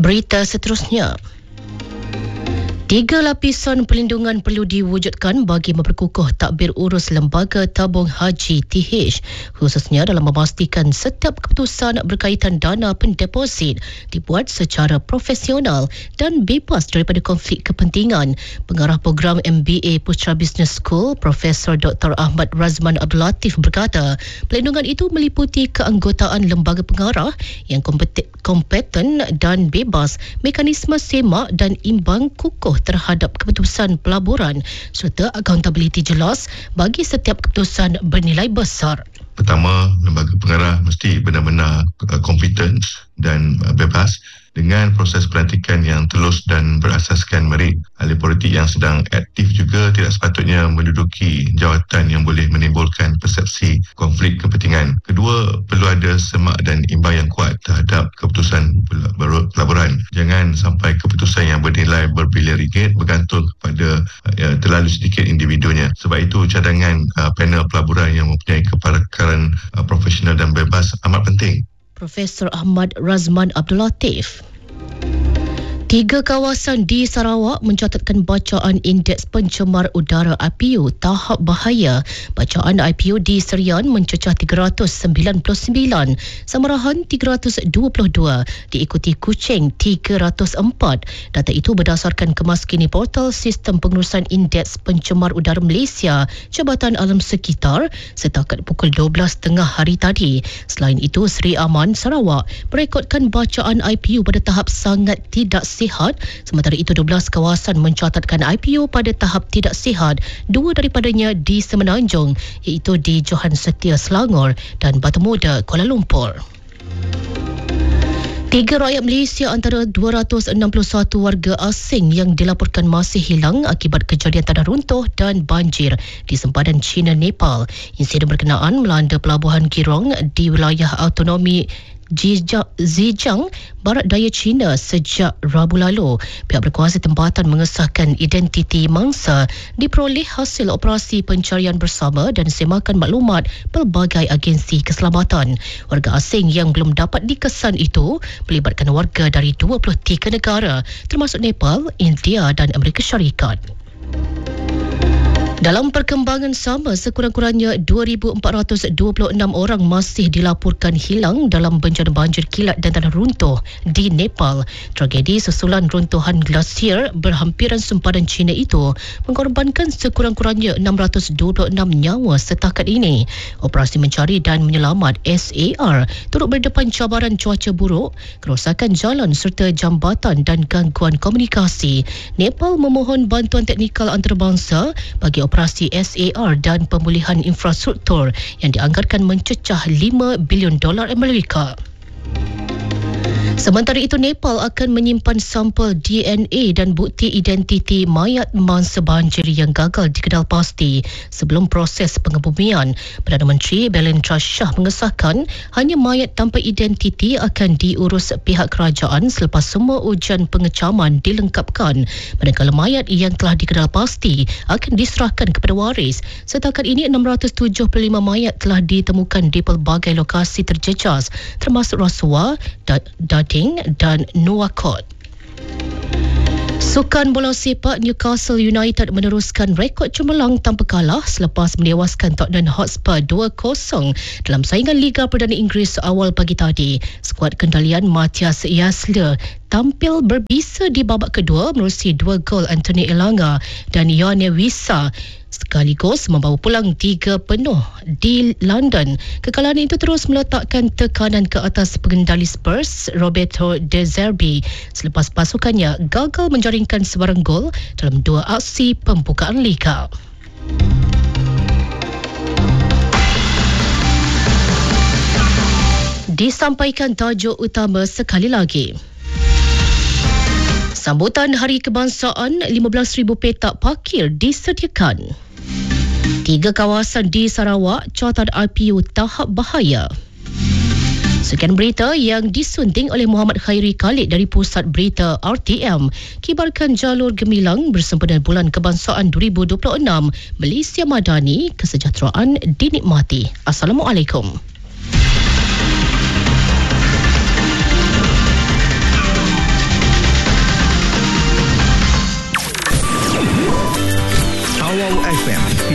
Berita seterusnya. 3 lapisan perlindungan perlu diwujudkan bagi memperkukuh takbir urus Lembaga Tabung Haji TH, khususnya dalam memastikan setiap keputusan berkaitan dana pendeposit dibuat secara profesional dan bebas daripada konflik kepentingan. Pengarah program MBA Putra Business School, Profesor Dr. Ahmad Razman Abdul Latif berkata, perlindungan itu meliputi keanggotaan lembaga pengarah yang kompeten dan bebas, mekanisme semak dan imbang kukuh terhadap keputusan pelaburan serta accountability jelas bagi setiap keputusan bernilai besar. Pertama, lembaga pengarah mesti benar-benar kompeten dan bebas dengan proses pelantikan yang telus dan berasaskan merit. Ahli politik yang sedang aktif juga tidak sepatutnya menduduki jawatan yang boleh menimbulkan persepsi konflik kepentingan. Kedua, perlu ada semak dan imbang yang kuat terhadap keputusan pelaburan. Jangan sampai keputusan yang bernilai berbilion ringgit bergantung kepada terlalu sedikit individunya. Sebab itu cadangan panel pelaburan yang mempunyai kepakaran profesional dan bebas amat penting. Profesor Ahmad Razman Abdul Latif. 3 kawasan di Sarawak mencatatkan bacaan Indeks Pencemar Udara IPU tahap bahaya. Bacaan IPU di Serian mencecah 399, Samarahan 322, diikuti Kuching 304. Data itu berdasarkan kemaskini portal Sistem Pengurusan Indeks Pencemar Udara Malaysia, Jabatan Alam Sekitar, setakat pukul 12.30 hari tadi. Selain itu, Seri Aman, Sarawak merekodkan bacaan IPU pada tahap sangat tidak sihat, sementara itu 12 kawasan mencatatkan IPU pada tahap tidak sihat, 2 daripadanya di Semenanjung, iaitu di Johan Setia Selangor dan Batu Muda Kuala Lumpur. 3 rakyat Malaysia antara 261 warga asing yang dilaporkan masih hilang akibat kejadian tanah runtuh dan banjir di sempadan China Nepal. Insiden berkenaan melanda pelabuhan Girong di wilayah autonomi Zhejiang, Barat Daya China sejak Rabu lalu. Pihak berkuasa tempatan mengesahkan identiti mangsa diperoleh hasil operasi pencarian bersama dan semakan maklumat pelbagai agensi keselamatan. Warga asing yang belum dapat dikesan itu melibatkan warga dari 23 negara termasuk Nepal, India dan Amerika Syarikat. Dalam perkembangan sama, sekurang-kurangnya 2,426 orang masih dilaporkan hilang dalam bencana banjir kilat dan tanah runtuh di Nepal. Tragedi susulan runtuhan glasier berhampiran sempadan China itu mengorbankan sekurang-kurangnya 626 nyawa setakat ini. Operasi mencari dan menyelamat SAR turut berdepan cabaran cuaca buruk, kerosakan jalan serta jambatan dan gangguan komunikasi. Nepal memohon bantuan teknikal antarabangsa bagi operasi SAR dan pemulihan infrastruktur yang dianggarkan mencecah $5 bilion Amerika. Sementara itu, Nepal akan menyimpan sampel DNA dan bukti identiti mayat mangsa banjir yang gagal dikenal pasti sebelum proses pengebumian. Perdana Menteri Belendra Shah mengesahkan hanya mayat tanpa identiti akan diurus pihak kerajaan selepas semua ujian pengecaman dilengkapkan. Manakala mayat yang telah dikenal pasti akan diserahkan kepada waris. Setakat ini 675 mayat telah ditemukan di pelbagai lokasi terjejas termasuk Rasuwa, Dating dan Nuwakot. Sukan bola sepak Newcastle United meneruskan rekod cemerlang tanpa kalah selepas menewaskan Tottenham Hotspur 2-0 dalam saingan Liga Perdana Inggeris awal pagi tadi. Skuad kendalian Matthias Jasler tampil berbisa di babak kedua menerusi 2 gol Anthony Elanga dan Yone Wissa, sekaligus membawa pulang 3 penuh di London. Kekalahan itu terus meletakkan tekanan ke atas pengendali Spurs Roberto De Zerbi selepas pasukannya gagal menjaringkan sebarang gol dalam 2 aksi pembukaan liga. Disampaikan tajuk utama sekali lagi. Sambutan Hari Kebangsaan, 15,000 petak parkir disediakan. 3 kawasan di Sarawak catat IPU tahap bahaya. Sekian berita yang disunting oleh Muhammad Khairi Khalid dari Pusat Berita RTM. Kibarkan jalur gemilang bersempena Bulan Kebangsaan 2026. Malaysia Madani, kesejahteraan dinikmati. Assalamualaikum. Wow FM.